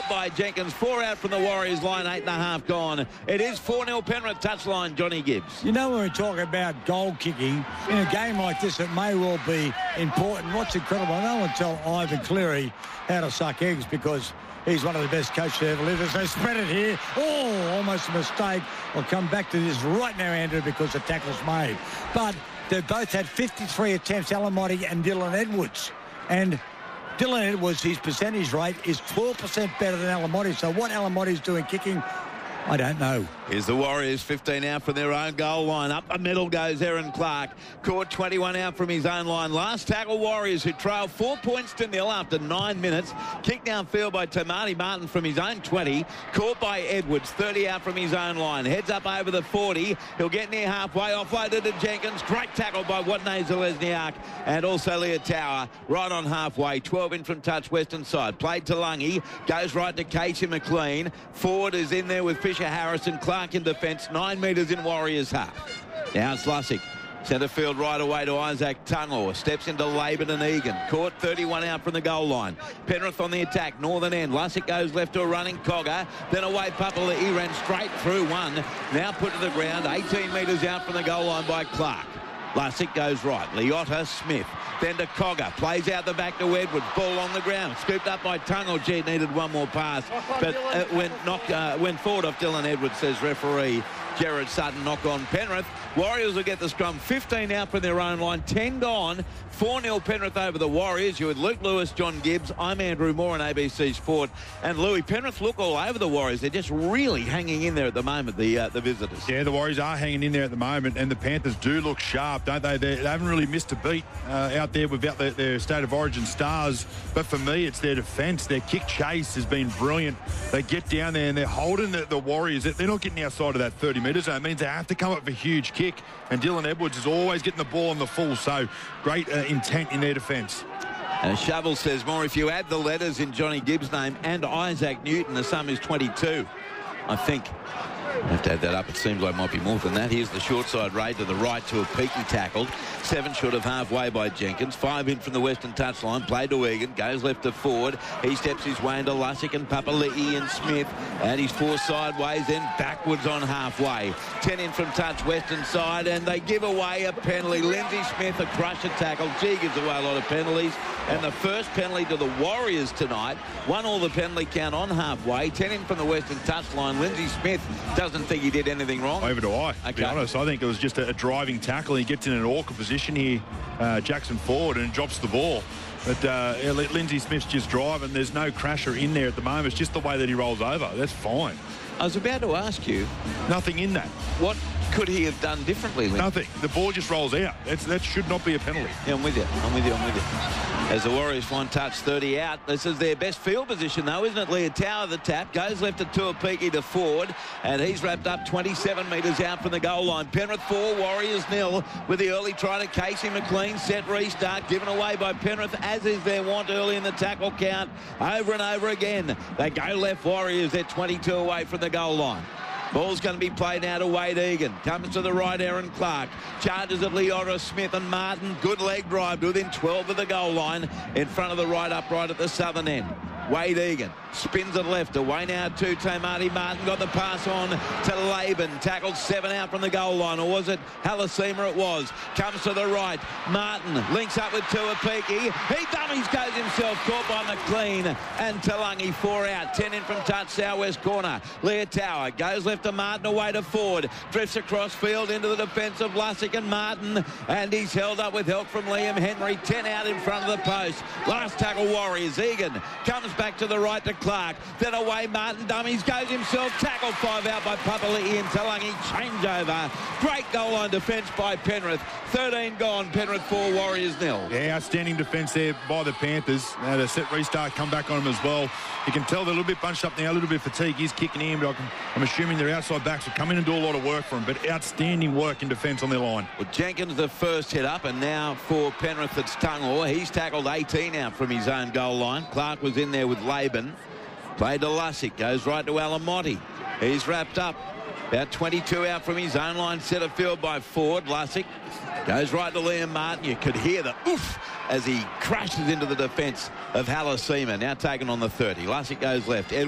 by Jenkins. 4 out from the Warriors line, 8.5 gone. It is 4-0 Penrith touchline, Johnny Gibbs. You know, when we talk about goal kicking, in a game like this, it may well be important. What's incredible, no one tell Ivan Cleary how to suck eggs because he's one of the best coaches to ever live. As they spread it here, almost a mistake. I'll come back to this right now, Andrew, because the tackle's made. But they've both had 53 attempts, Alamotti and Dylan Edwards. And Dylan Edwards, his percentage rate is 12% better than Alamotti. So what Alamotti's doing kicking, I don't know. Here's the Warriors, 15 out from their own goal line. Up the middle goes Aaron Clark. Caught 21 out from his own line. Last tackle Warriors, who trail 4 points to 0 after 9 minutes. Kicked downfield by Tamati Martin from his own 20. Caught by Edwards, 30 out from his own line. Heads up over the 40. He'll get near halfway. Offloaded to Jenkins. Great tackle by Wadney Zalesniak. And also Leotower right on halfway. 12 in from touch western side. Played to Lungy. Goes right to Casey McLean. Forward is in there with Fisher Harrison. Clark in defence, 9 metres in Warriors half. Now it's Lussick. Centre field right away to Isaac Tungor. Steps into Laban and Egan. Caught 31 out from the goal line. Penrith on the attack. Northern end. Lussick goes left to a running Cogger. Then away Papali'i. Ran straight through one. Now put to the ground. 18 metres out from the goal line by Clark. Lussick goes right. Leota Smith. Then to Cogger. Plays out the back to Edwards. Ball on the ground. Scooped up by Tungor. Gee, needed one more pass. But it went forward off Dylan Edwards, says referee Jared Sutton. Knock on Penrith. Warriors will get the scrum. 15 out from their own line. 10 gone. 4-0 Penrith over the Warriors. You with Luke Lewis, John Gibbs. I'm Andrew Moore on ABC Sport. And Louis, Penrith look all over the Warriors. They're just really hanging in there at the moment, the visitors. Yeah, the Warriors are hanging in there at the moment, and the Panthers do look sharp, don't they? They haven't really missed a beat out there without their State of Origin stars. But for me, it's their defence. Their kick chase has been brilliant. They get down there and they're holding the Warriors. They're not getting outside of that 30 metres. So it means they have to come up with a huge kick. And Dylan Edwards is always getting the ball on the full. So great intent in their defence. Shovel says more. If you add the letters in Johnny Gibbs' name and Isaac Newton, the sum is 22. I think. I have to add that up. It seems like it might be more than that. Here's the short side raid to the right to a Peaky tackled. 7 short of halfway by Jenkins. 5 in from the western touchline. Played to Egan. Goes left to Ford. He steps his way into Lussick and Papali'i and Smith. And he's 4 sideways, then backwards on halfway. 10 in from touch western side. And they give away a penalty. Lindsay Smith, a crusher tackle. Gee, gives away a lot of penalties. And the first penalty to the Warriors tonight. 1 all the penalty count on halfway. 10 in from the western touchline. Lindsay Smith doesn't think he did anything wrong. Over to I. To be honest, I think it was just a driving tackle. He gets in an awkward position here, Jackson Ford, and drops the ball. But Lindsay Smith's just driving. There's no crasher in there at the moment. It's just the way that he rolls over. That's fine. I was about to ask you. Nothing in that. What could he have done differently, Lindsay? Nothing. The ball just rolls out. That should not be a penalty. Yeah, I'm with you. As the Warriors find touch, 30 out. This is their best field position, though, isn't it? Leotower, the tap. Goes left to Tuapiki to Ford. And he's wrapped up 27 metres out from the goal line. Penrith 4, Warriors 0. With the early try to Casey McLean. Set restart. Given away by Penrith, as is their want early in the tackle count. Over and over again. They go left, Warriors. They're 22 away from the goal line. Ball's going to be played now to Wade Egan. Comes to the right, Aaron Clark. Charges at Leota Smith and Martin. Good leg drive to within 12 of the goal line. In front of the right upright at the southern end. Wade Egan spins it left. Away now to Tamati Martin. Got the pass on to Laban. Tackled 7 out from the goal line. Or was it Halasima? It was. Comes to the right. Martin links up with Tuapiki. He dummies, goes himself. Caught by McLean and Talangi. 4 out. 10 in from touch, southwest corner. Leotower goes left to Martin. Away to Ford. Drifts across field into the defence of Lussick and Martin. And he's held up with help from Liam Henry. 10 out in front of the post. Last tackle Warriors. Egan comes back to the right to Clark. Then away Martin dummies. Goes himself. Tackle 5 out by Papali'i and Talangi. Changeover. Great goal line defence by Penrith. 13 gone. Penrith 4, Warriors 0. Yeah, outstanding defence there by the Panthers. The set restart come back on them as well. You can tell they're a little bit bunched up now, a little bit fatigued. He's kicking in, but I'm assuming their outside backs will come in and do a lot of work for him. But outstanding work in defence on their line. Well, Jenkins the first hit up, and now for Penrith it's Tungor. He's tackled 18 out from his own goal line. Clark was in there with Laban. Played to Lussick. Goes right to Alamotti. He's wrapped up. About 22 out from his own line. Set of field by Ford. Lussick goes right to Liam Martin. You could hear the oof as he crashes into the defence of Halasima. Now taken on the 30. Lussick goes left.